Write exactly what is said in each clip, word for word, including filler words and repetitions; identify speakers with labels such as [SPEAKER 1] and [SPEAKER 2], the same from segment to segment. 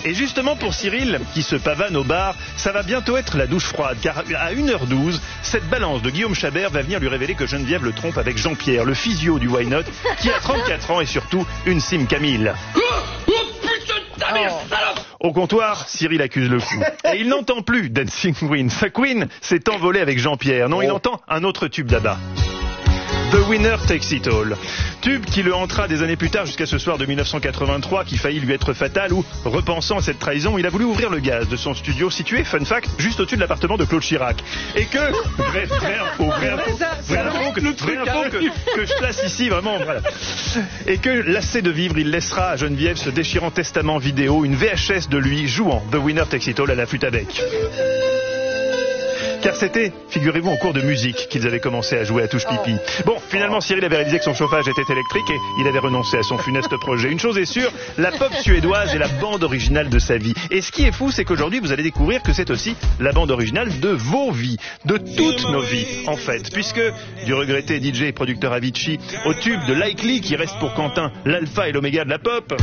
[SPEAKER 1] Et justement pour Cyril, qui se pavane au bar, ça va bientôt être la douche froide, car à une heure douze, cette balance de Guillaume Chabert va venir lui révéler que Geneviève le trompe avec Jean-Pierre, le physio du Why Not, qui a trente-quatre ans et surtout une Sim Camille. Au comptoir, Cyril accuse le coup. Et il n'entend plus Dancing Queen. Sa Queen s'est envolée avec Jean-Pierre. Non, il entend un autre tube d'Abba. The Winner Takes It All. Tube qui le hantera des années plus tard jusqu'à ce soir de mille neuf cent quatre-vingt-trois qui faillit lui être fatal où, repensant à cette trahison, il a voulu ouvrir le gaz de son studio situé, fun fact, juste au-dessus de l'appartement de Claude Chirac. Et que, vrai, vrai info, vrai info, vrai info, que, vrai info que, que je place ici, vraiment, voilà. Et que, lassé de vivre, il laissera à Geneviève ce déchirant testament vidéo, une V H S de lui jouant The Winner Takes It All à la flûte à bec. Car c'était, figurez-vous, en cours de musique qu'ils avaient commencé à jouer à touche pipi. Bon, finalement, Cyril avait réalisé que son chauffage était électrique et il avait renoncé à son funeste projet. Une chose est sûre, la pop suédoise est la bande originale de sa vie. Et ce qui est fou, c'est qu'aujourd'hui, vous allez découvrir que c'est aussi la bande originale de vos vies, de toutes nos vies, en fait. Puisque, du regretté D J et producteur Avicii, au tube de Likely, qui reste pour Quentin l'alpha et l'oméga de la pop...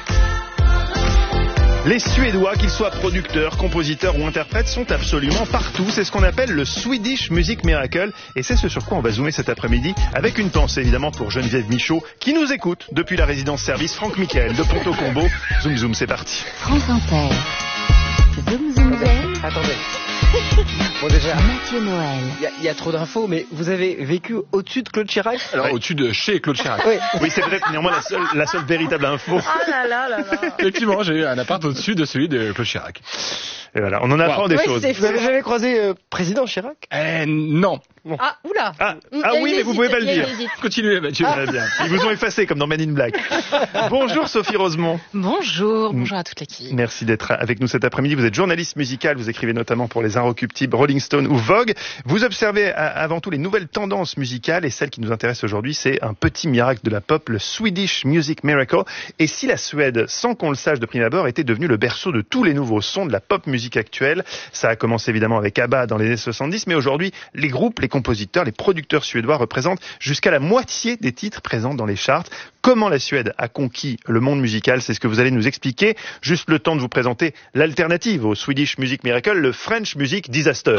[SPEAKER 1] Les Suédois, qu'ils soient producteurs, compositeurs ou interprètes, sont absolument partout. C'est ce qu'on appelle le Swedish Music Miracle. Et c'est ce sur quoi on va zoomer cet après-midi, avec une pensée évidemment pour Geneviève Michaud, qui nous écoute depuis la résidence service Franck Michael de Ponto Combo. Zoom zoom, c'est parti.
[SPEAKER 2] France Inter. Zoom zoom zoom.
[SPEAKER 3] Attendez. Bon déjà,
[SPEAKER 2] Mathieu Noël.
[SPEAKER 3] il y, y a trop d'infos, mais vous avez vécu au-dessus de Claude Chirac?
[SPEAKER 4] Alors ouais. Au-dessus de chez Claude Chirac.
[SPEAKER 3] Oui,
[SPEAKER 1] oui c'est vrai, néanmoins la seule, la seule véritable info.
[SPEAKER 2] Ah là là là là.
[SPEAKER 4] Effectivement, j'ai eu un appart au-dessus de celui de Claude Chirac.
[SPEAKER 1] Et voilà, on en apprend wow. des
[SPEAKER 3] oui,
[SPEAKER 1] choses.
[SPEAKER 3] Vous avez jamais croisé euh, président Chirac?
[SPEAKER 4] Eh non.
[SPEAKER 3] Bon.
[SPEAKER 2] Ah, oula.
[SPEAKER 1] Ah, ah oui, mais vous pouvez pas le dire.
[SPEAKER 4] Continuez, Mathieu.
[SPEAKER 1] Ah. Bien. Ils vous ont effacé comme dans Men in Black. Bonjour Sophie Rosemont.
[SPEAKER 2] Bonjour, bonjour à toute l'équipe.
[SPEAKER 1] Merci d'être avec nous cet après-midi. Vous êtes journaliste musicale, vous écrivez notamment pour les Inrecuptibles, Rolling Stone ou Vogue. Vous observez avant tout les nouvelles tendances musicales et celle qui nous intéresse aujourd'hui, c'est un petit miracle de la pop, le Swedish Music Miracle. Et si la Suède, sans qu'on le sache de prime abord, était devenue le berceau de tous les nouveaux sons de la pop musique actuelle, ça a commencé évidemment avec ABBA dans les années soixante-dix, mais aujourd'hui, les groupes, les compositeurs, les producteurs suédois représentent jusqu'à la moitié des titres présents dans les charts. Comment la Suède a conquis le monde musical, c'est ce que vous allez nous expliquer. Juste le temps de vous présenter l'alternative au Swedish Music Miracle, le French Music Disaster.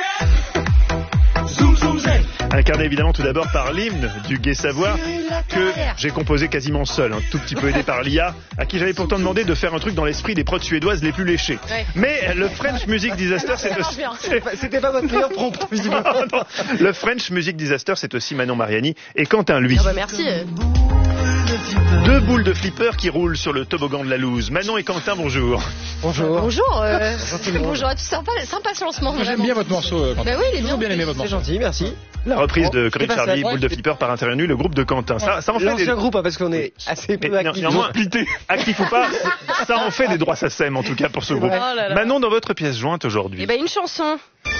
[SPEAKER 1] Incarné évidemment tout d'abord par l'hymne du Gai Savoir que j'ai composé quasiment seul, un tout petit peu aidé par l'I A, à qui j'avais pourtant demandé de faire un truc dans l'esprit des prods suédoises les plus léchées. Ouais. Mais le French Music Disaster, c'est aussi...
[SPEAKER 3] C'était pas votre meilleur prompt, visiblement.
[SPEAKER 1] Le French Music Disaster, c'est aussi Manon Mariani et Quentin Lui.
[SPEAKER 2] Ah bah merci.
[SPEAKER 1] Deux boules de flipper qui roulent sur le toboggan de la loose. Manon et Quentin, bonjour.
[SPEAKER 3] Bonjour.
[SPEAKER 2] Bonjour. Euh, bonjour à tous. Sympa, sympa ce lancement.
[SPEAKER 4] Moi, j'aime bien votre morceau, Quentin.
[SPEAKER 2] Bah oui, il est bien.
[SPEAKER 4] bien aimé votre morceau.
[SPEAKER 3] C'est gentil, merci.
[SPEAKER 1] La reprise
[SPEAKER 3] bon,
[SPEAKER 1] de Corinne Charlie, boule de flipper par Intérieur Nu, le groupe de Quentin. Ouais. Ça, ça en fait
[SPEAKER 3] l'ancien
[SPEAKER 1] des...
[SPEAKER 3] groupe, hein, parce qu'on est assez peu actifs.
[SPEAKER 1] Actif ou pas, ça en fait des droits S A C E M en tout cas pour ce groupe.
[SPEAKER 2] Oh là là.
[SPEAKER 1] Manon, dans votre pièce jointe aujourd'hui.
[SPEAKER 2] Eh ben une chanson.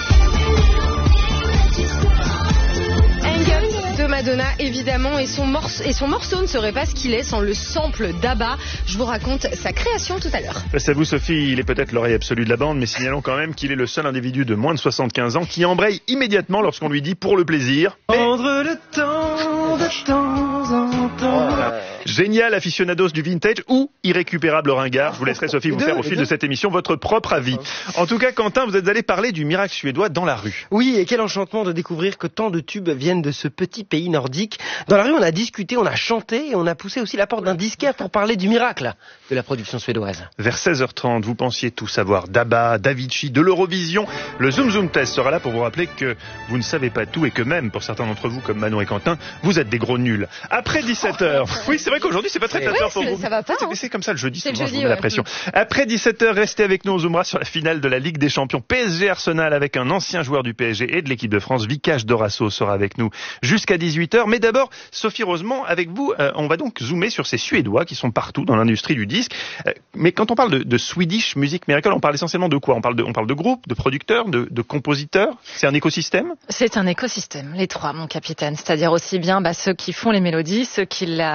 [SPEAKER 2] De Madonna évidemment et son, morce- et son morceau ne serait pas ce qu'il est sans le sample d'Abba. Je vous raconte sa création tout à l'heure.
[SPEAKER 1] Face à vous Sophie, il est peut-être l'oreille absolue de la bande, mais signalons quand même qu'il est le seul individu de moins de soixante-quinze ans qui embraye immédiatement lorsqu'on lui dit pour le plaisir.
[SPEAKER 3] Prendre le temps de temps en temps.
[SPEAKER 1] Voilà. Génial aficionados du vintage ou irrécupérable ringard. Je vous laisserai Sophie vous faire au fil de cette émission votre propre avis. En tout cas Quentin, vous êtes allé parler du miracle suédois dans la rue.
[SPEAKER 3] Oui, et quel enchantement de découvrir que tant de tubes viennent de ce petit pays nordique. Dans la rue, on a discuté, on a chanté et on a poussé aussi la porte d'un disquaire pour parler du miracle de la production suédoise.
[SPEAKER 1] Vers seize heures trente, vous pensiez tout savoir d'Abba, d'Avicii, de l'Eurovision. Le Zoom Zoom Test sera là pour vous rappeler que vous ne savez pas tout et que même, pour certains d'entre vous, comme Manon et Quentin, vous êtes des gros nuls. Après dix-sept heures, oui, c'est vrai qu'aujourd'hui, c'est pas très flatteur
[SPEAKER 2] ouais,
[SPEAKER 1] pour vous.
[SPEAKER 2] Ça va pas, hein.
[SPEAKER 1] C'est comme ça le jeudi,
[SPEAKER 2] c'est
[SPEAKER 1] souvent,
[SPEAKER 2] le jeudi,
[SPEAKER 1] je vous mets
[SPEAKER 2] ouais.
[SPEAKER 1] la pression. Après dix-sept heures, restez avec nous, on zoomera sur la finale de la Ligue des Champions P S G Arsenal avec un ancien joueur du P S G et de l'équipe de France, Vikash Dorasso sera avec nous jusqu'à dix-huit heures. Mais d'abord, Sophie Rosemont, avec vous, euh, on va donc zoomer sur ces Suédois qui sont partout dans l'industrie du disque. Euh, mais quand on parle de, de Swedish Music Miracle, on parle essentiellement de quoi? On parle de, on parle de groupes, de producteurs, de, de compositeurs? C'est un écosystème?
[SPEAKER 5] C'est un écosystème, les trois, mon capitaine. C'est-à-dire aussi bien bah, ceux qui font les mélodies, ceux qui, la, qui les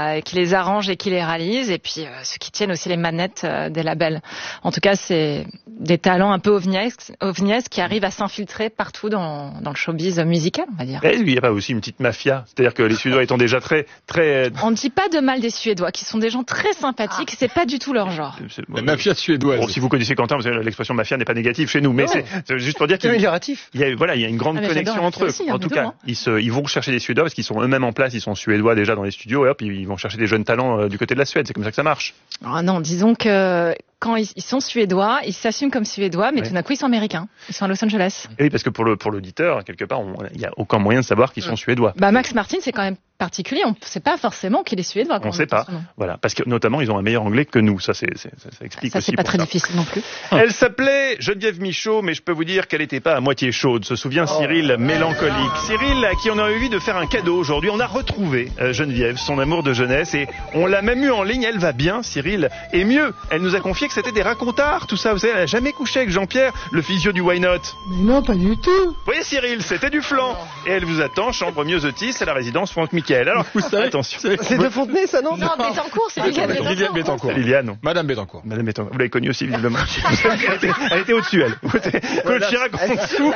[SPEAKER 5] les arrangent et qui les réalisent, et puis euh, ceux qui tiennent aussi les manettes euh, des labels. En tout cas, c'est des talents un peu ovniesques, ovniesques qui arrivent à s'infiltrer partout dans, dans le showbiz musical, on va dire.
[SPEAKER 1] Mais il n'y a pas aussi une petite mafia? C'est-à-dire que les Suédois étant déjà très... très...
[SPEAKER 5] On ne dit pas de mal des Suédois, qui sont des gens très sympathiques, ah. c'est pas du tout leur genre.
[SPEAKER 4] La mafia suédoise.
[SPEAKER 1] Bon, si vous connaissez Quentin, l'expression mafia n'est pas négative chez nous, mais c'est, c'est juste pour dire qu'il y a, il y a, voilà, il y a une grande ah, connexion entre eux. Aussi, en tout cas, ils, se, ils vont chercher des Suédois parce qu'ils sont eux-mêmes en place, ils sont Suédois déjà dans les studios, et hop, ils vont chercher des jeunes talents euh, du côté de la Suède. C'est comme ça que ça marche.
[SPEAKER 5] Ah non, disons que quand ils, ils sont Suédois, ils s'assument comme Suédois, mais ouais. tout d'un coup, ils sont Américains. Ils sont à Los Angeles.
[SPEAKER 1] Et oui, parce que pour le pour l'auditeur, quelque part, il n'y a aucun moyen de savoir qu'ils sont Suédois.
[SPEAKER 5] Bah, Max Martin, c'est quand même particulier. On ne sait pas forcément qu'il est Suédois.
[SPEAKER 1] On ne sait pas. Voilà, parce que notamment, ils ont un meilleur anglais que nous. Ça, c'est, c'est ça, ça explique
[SPEAKER 5] ça,
[SPEAKER 1] aussi.
[SPEAKER 5] Ça, c'est pas très
[SPEAKER 1] ça.
[SPEAKER 5] difficile non plus.
[SPEAKER 1] Elle s'appelait Geneviève Michaud, mais je peux vous dire qu'elle n'était pas à moitié chaude. Se souvient Cyril, oh. mélancolique. Cyril, à qui on a envie de faire un cadeau aujourd'hui. On a retrouvé euh, Geneviève, son amour de jeunesse, et on l'a même eu en ligne. Elle va bien, Cyril. Et mieux, elle nous a confié que c'était des racontards, tout ça. Vous savez, elle n'a jamais couché avec Jean-Pierre, le physio du Why Not.
[SPEAKER 6] Mais non, pas du tout.
[SPEAKER 1] Vous voyez, Cyril, c'était du flan. Et elle vous attend, chambre Myosotis, à la résidence Franck Michael. Alors,
[SPEAKER 4] vous savez,
[SPEAKER 1] attention.
[SPEAKER 3] C'est de Fontenay, ça, non?
[SPEAKER 5] Non, Bettencourt, c'est Liliane Bettencourt.
[SPEAKER 4] Liliane Bettencourt.
[SPEAKER 1] Liliane.
[SPEAKER 4] Madame Bettencourt.
[SPEAKER 1] Madame Bettencourt. Vous l'avez connue aussi, visiblement. elle, était, elle était au-dessus, elle. Claude Chirac en dessous.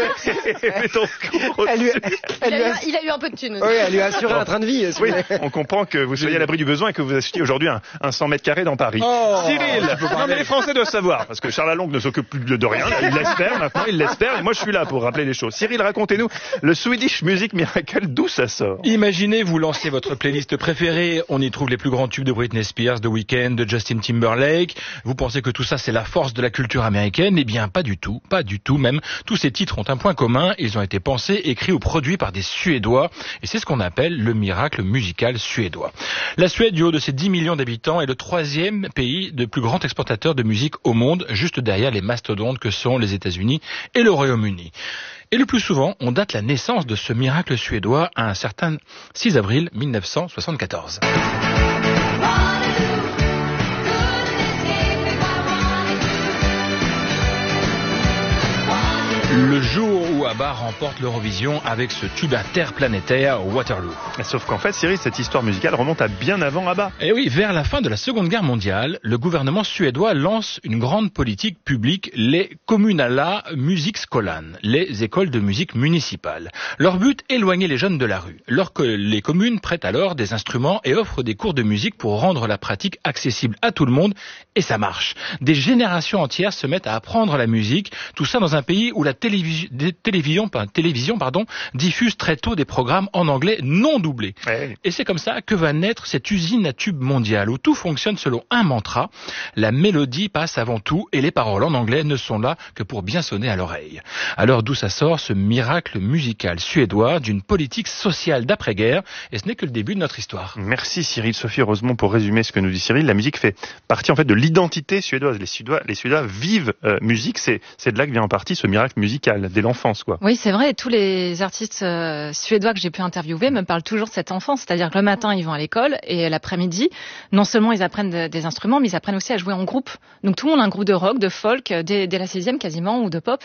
[SPEAKER 1] Bettencourt
[SPEAKER 2] elle lui, elle lui a, il a eu un peu de thunes aussi.
[SPEAKER 3] Oui, elle lui a assuré un train de vie.
[SPEAKER 1] Oui, on comprend que vous soyez à l'abri du besoin et que vous achetiez aujourd'hui un, un cent mètres carrés dans Paris.
[SPEAKER 4] Oh,
[SPEAKER 1] Cyril, non mais les Français doivent savoir, parce que Charles Lalonde ne s'occupe plus de rien, il l'espère maintenant, il l'espère, et moi je suis là pour rappeler les choses. Cyril, racontez-nous, le Swedish Music Miracle, d'où ça sort?
[SPEAKER 4] Imaginez, vous lancez votre playlist préférée, on y trouve les plus grands tubes de Britney Spears, de Weeknd, de Justin Timberlake. Vous pensez que tout ça c'est la force de la culture américaine? Eh bien pas du tout, pas du tout même. Tous ces titres ont un point commun, ils ont été pensés, écrits ou produits par des Suédois, et c'est ce qu'on appelle le miracle musical suédois. La Suède, du haut de ses dix millions d'habitants, est le troisième pays de plus grand exportateur de musique au monde, juste derrière les mastodontes que sont les États-Unis et le Royaume-Uni. Et le plus souvent, on date la naissance de ce miracle suédois à un certain six avril mille neuf cent soixante-quatorze. Le jour où ABBA remporte l'Eurovision avec ce tube interplanétaire Waterloo.
[SPEAKER 1] Sauf qu'en fait, Cyril, cette histoire musicale remonte à bien avant ABBA.
[SPEAKER 4] Et oui, vers la fin de la Seconde Guerre mondiale, le gouvernement suédois lance une grande politique publique, les Kommunala Musikskolan, les écoles de musique municipales. Leur but, éloigner les jeunes de la rue. Alors que les communes prêtent alors des instruments et offrent des cours de musique pour rendre la pratique accessible à tout le monde, et ça marche. Des générations entières se mettent à apprendre la musique, tout ça dans un pays où la télévision, télévision, télévision pardon, diffuse très tôt des programmes en anglais non doublés.
[SPEAKER 1] Ouais.
[SPEAKER 4] Et c'est comme ça que va naître cette usine à tubes mondiale où tout fonctionne selon un mantra. La mélodie passe avant tout et les paroles en anglais ne sont là que pour bien sonner à l'oreille. Alors d'où ça sort ce miracle musical suédois d'une politique sociale d'après-guerre, et ce n'est que le début de notre histoire.
[SPEAKER 1] Merci Cyril. Sophie, heureusement pour résumer ce que nous dit Cyril, la musique fait partie en fait de l'identité suédoise. Les Suédois, les Suédois vivent euh, musique, c'est, c'est de là que vient en partie ce miracle musical, dès l'enfance, quoi.
[SPEAKER 5] Oui, c'est vrai, tous les artistes euh, suédois que j'ai pu interviewer me parlent toujours de cette enfance, c'est-à-dire que le matin ils vont à l'école et l'après-midi, non seulement ils apprennent de, des instruments, mais ils apprennent aussi à jouer en groupe. Donc tout le monde a un groupe de rock, de folk, dès, dès la sixième quasiment, ou de pop.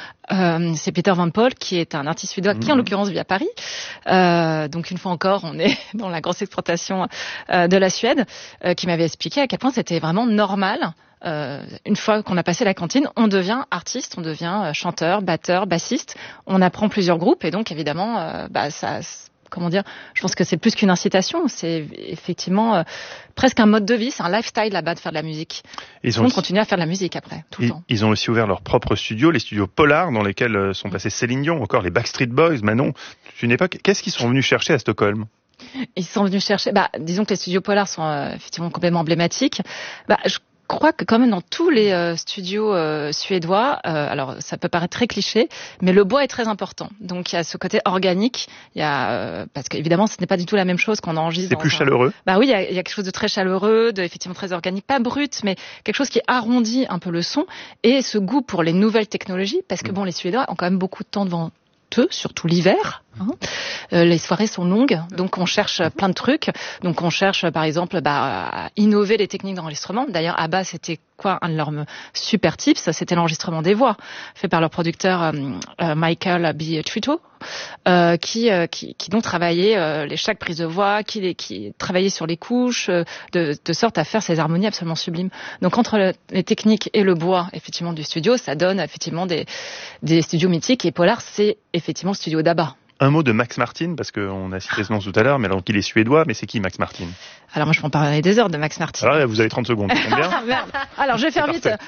[SPEAKER 5] Euh, c'est Peter Van Poel qui est un artiste suédois qui en l'occurrence vit à Paris. Euh, donc une fois encore, on est dans la grosse exportation euh, de la Suède, euh, qui m'avait expliqué à quel point c'était vraiment normal. Euh, une fois qu'on a passé la cantine, on devient artiste, on devient euh, chanteur, batteur, bassiste. On apprend plusieurs groupes et donc évidemment, euh, bah ça, comment dire, je pense que c'est plus qu'une incitation, c'est effectivement euh, presque un mode de vie, c'est un lifestyle là-bas de faire de la musique. Ils tout le monde continue à faire de la musique après, tout
[SPEAKER 1] ils,
[SPEAKER 5] le temps.
[SPEAKER 1] Ils ont aussi ouvert leur propre studio, les studios Polar, dans lesquels euh, sont passés Céline Dion, encore les Backstreet Boys, Manon. C'est une époque. Qu'est-ce qu'ils sont venus chercher à Stockholm?
[SPEAKER 5] Ils sont venus chercher. Bah, disons que les studios Polar sont euh, effectivement complètement emblématiques. Bah, je Je crois que quand même dans tous les euh, studios euh, suédois, euh, alors ça peut paraître très cliché, mais le bois est très important. Donc il y a ce côté organique, il y a euh, parce qu'évidemment ce n'est pas du tout la même chose qu'on enregistre.
[SPEAKER 1] C'est plus
[SPEAKER 5] un...
[SPEAKER 1] chaleureux.
[SPEAKER 5] Bah oui, il y, a, il y a quelque chose de très chaleureux, de effectivement très organique, pas brut, mais quelque chose qui arrondit un peu le son et ce goût pour les nouvelles technologies, parce que bon, les Suédois ont quand même beaucoup de temps devant eux, surtout l'hiver. Hein euh, les soirées sont longues, donc on cherche plein de trucs. Donc on cherche, par exemple, bah, à innover les techniques d'enregistrement. D'ailleurs, ABBA, c'était quoi un de leurs super tips? C'était l'enregistrement des voix, fait par leur producteur euh, euh, Michael B. Trito, euh, qui, euh, qui, qui donc travaillait euh, les chaque prise de voix, qui, qui travaillait sur les couches, euh, de, de sorte à faire ces harmonies absolument sublimes. Donc entre le, les techniques et le bois, effectivement, du studio, ça donne effectivement des, des studios mythiques. Et Polar, c'est effectivement le studio d'ABBA.
[SPEAKER 1] Un mot de Max Martin, parce qu'on a cité ce nom tout à l'heure, mais alors qu'il est suédois, mais c'est qui Max Martin?
[SPEAKER 5] Alors moi je peux en parler des heures de Max Martin.
[SPEAKER 1] Alors là, vous avez trente secondes, c'est combien?
[SPEAKER 5] Merde. Alors je vais faire vite.